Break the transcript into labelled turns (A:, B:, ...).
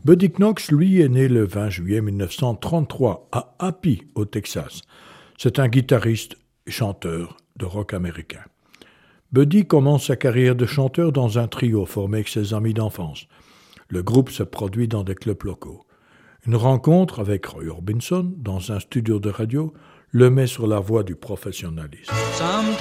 A: Buddy Knox, lui, est né le 20 juillet 1933 à Happy, au Texas. C'est un guitariste et chanteur de rock américain. Buddy commence sa carrière de chanteur dans un trio formé avec ses amis d'enfance. Le groupe se produit dans des clubs locaux. Une rencontre avec Roy Orbison dans un studio de radio le met sur la voie du professionnalisme.